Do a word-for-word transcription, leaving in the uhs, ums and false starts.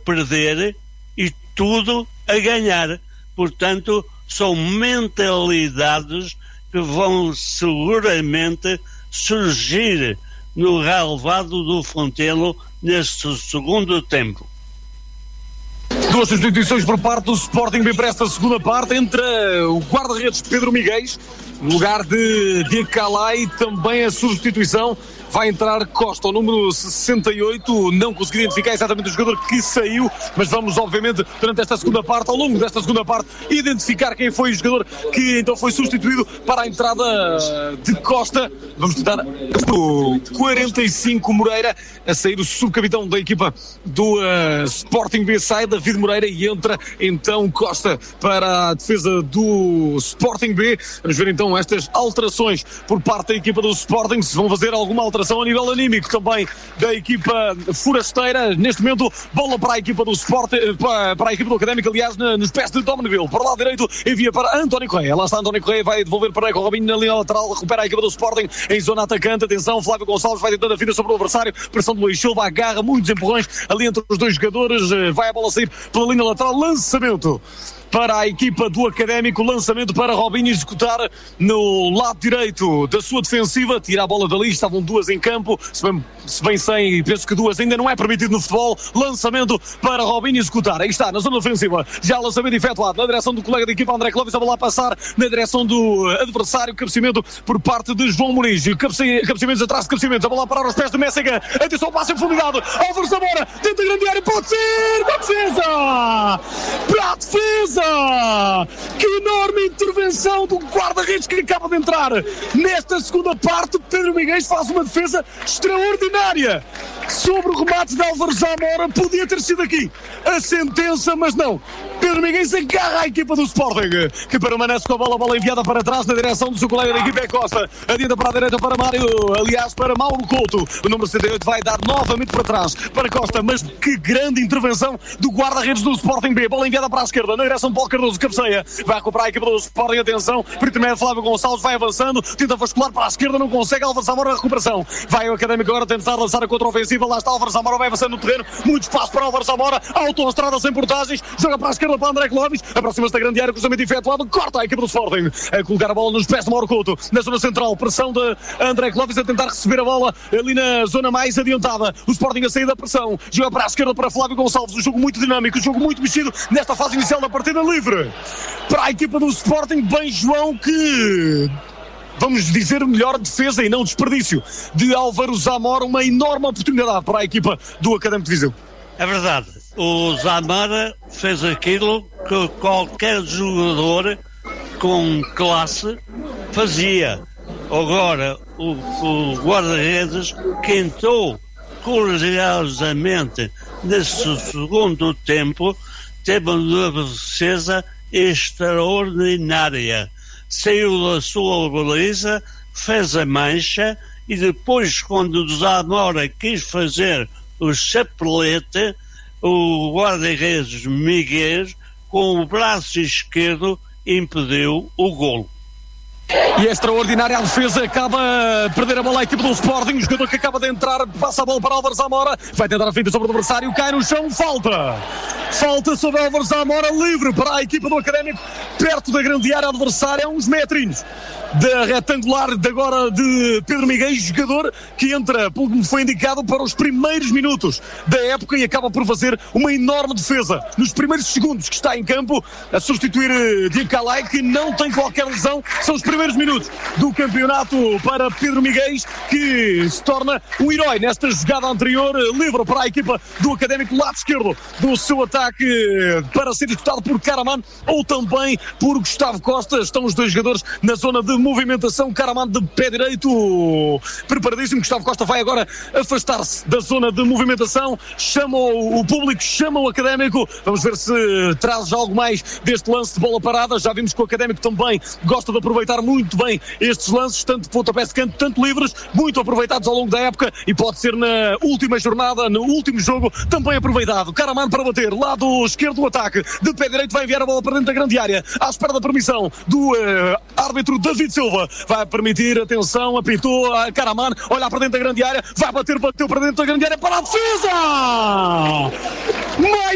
perder e tudo a ganhar. Portanto, são mentalidades que vão seguramente surgir no relevado do Fontelo neste segundo tempo. Duas substituições por parte do Sporting B para esta segunda parte. Entra o guarda-redes Pedro Miguéis no lugar de Diego Calai. Também a substituição vai entrar Costa, o número sessenta e oito. Não consegui identificar exatamente o jogador que saiu, mas vamos obviamente durante esta segunda parte, ao longo desta segunda parte, identificar quem foi o jogador que então foi substituído para a entrada de Costa. Vamos tentar o quarenta e cinco Moreira a sair, o subcapitão da equipa do uh, Sporting B, sai David Moreira e entra então Costa para a defesa do Sporting B. Vamos ver então estas alterações por parte da equipa do Sporting, se vão fazer alguma alteração a nível anímico também da equipa forasteira. Neste momento, bola para a equipa do Sport, para, para a equipa do Académico, aliás, na, nos pés de Domingos. Para o lado direito, envia para António Correia. Lá está António Correia, vai devolver para o Robinho na linha lateral, recupera a equipa do Sporting em zona atacante. Atenção, Flávio Gonçalves vai tentando a vida sobre o adversário. Pressão do Luís Silva, agarra muitos empurrões ali entre os dois jogadores. Vai a bola sair pela linha lateral. Lançamento para a equipa do Académico, lançamento para Robinho executar no lado direito da sua defensiva, tira a bola dali, estavam duas em campo, se bem, se bem sei, penso que duas ainda não é permitido no futebol. Lançamento para Robinho executar, aí está, na zona ofensiva, já lançamento efetuado na direção do colega da equipa André Clóvis, a bola a passar na direção do adversário, cabeceamento por parte de João Muniz, Cabece, cabeceamentos atrás de cabeceamentos, a bola a parar aos pés do Messiga, atenção, passe em profundidade, Álvaro Zamora, tenta grande área, pode ser, para a defesa, para a defesa. Que enorme intervenção do guarda-redes que acaba de entrar nesta segunda parte. Pedro Miguéis faz uma defesa extraordinária sobre o remate de Álvaro Zamora. Podia ter sido aqui a sentença, mas não. Pedro Miguéis agarra a equipa do Sporting, que permanece com a bola, a bola enviada para trás na direção do seu colega da equipa é Costa, adianta para a direita para Mário, aliás para Mauro Couto, o número setenta e oito vai dar novamente para trás para Costa, mas que grande intervenção do guarda-redes do Sporting B, bola enviada para a esquerda na direção de Paulo Cardoso, cabeceia, vai recuperar a equipa do Sporting, atenção, primeiro Flávio Gonçalves vai avançando, tenta vascular para a esquerda, não consegue, Álvaro Zamora a recuperação, vai o Académico agora tentar lançar a contra-ofensiva, lá está Álvaro Zamora, vai avançando no terreno, muito espaço para Álvaro Zamora, autoestrada sem portagens, joga para a esquerda para André Clóvis, aproxima-se da grande área, cruzamento efetuado, corta a equipa do Sporting, a colocar a bola nos pés de Mauro Couto, na zona central, pressão de André Clóvis a tentar receber a bola ali na zona mais adiantada, o Sporting a sair da pressão, joga para a esquerda para Flávio Gonçalves, um jogo muito dinâmico, um jogo muito mexido nesta fase inicial da partida, livre para a equipa do Sporting, bem João, que vamos dizer melhor defesa e não desperdício de Álvaro Zamora, uma enorme oportunidade para a equipa do Académico de Viseu. É verdade, o Zamora fez aquilo que qualquer jogador com classe fazia. Agora o, o guarda-redes que entrou corajosamente nesse segundo tempo teve uma defesa extraordinária, saiu da sua baliza, fez a mancha e depois, quando o Zamora quis fazer o chapelete, o guarda-redes Miguel com o braço esquerdo impediu o golo. E é extraordinária a defesa, acaba a perder a bola a equipa do Sporting, o jogador que acaba de entrar passa a bola para Álvaro Zamora, vai tentar a finta sobre o adversário, cai no chão, falta falta sobre Álvaro Zamora, livre para a equipa do Académico, perto da grande área adversária, a uns metrinhos da retangular de agora de Pedro Miguel, jogador que entra, pelo que me foi indicado, para os primeiros minutos da época e acaba por fazer uma enorme defesa nos primeiros segundos que está em campo, a substituir Diego Calai, que não tem qualquer lesão. São os primeiros minutos do campeonato para Pedro Miguel, que se torna um herói nesta jogada anterior, livre para a equipa do Académico, lado esquerdo do seu ataque para ser disputado por Caraman ou também por Gustavo Costa. Estão os dois jogadores na zona de movimentação, Caraman de pé direito preparadíssimo, Gustavo Costa vai agora afastar-se da zona de movimentação, chama o público, chama o Académico, vamos ver se traz algo mais deste lance de bola parada. Já vimos que o Académico também gosta de aproveitar muito bem estes lances, tanto de pontapés de canto, tanto livres, muito aproveitados ao longo da época e pode ser na última jornada, no último jogo, também aproveitado. Caraman para bater, lado esquerdo do ataque, de pé direito vai enviar a bola para dentro da grande área, à espera da permissão do uh, árbitro David Silva, vai permitir, atenção, apitou a Caraman, olha para dentro da grande área, vai bater, bateu para dentro da grande área para a defesa! Mais